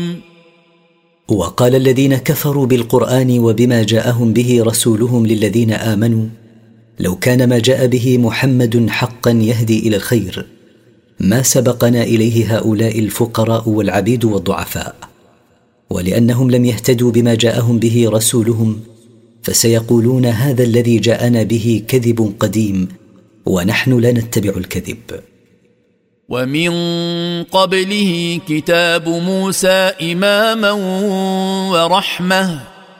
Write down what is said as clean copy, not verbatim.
وقال الذين كفروا بالقرآن وبما جاءهم به رسولهم للذين آمنوا: لو كان ما جاء به محمد حقا يهدي إلى الخير ما سبقنا إليه هؤلاء الفقراء والعبيد والضعفاء. ولأنهم لم يهتدوا بما جاءهم به رسولهم فسيقولون: هذا الذي جاءنا به كذب قديم ونحن لا نتبع الكذب. ومن قبله كتاب موسى إماما ورحمة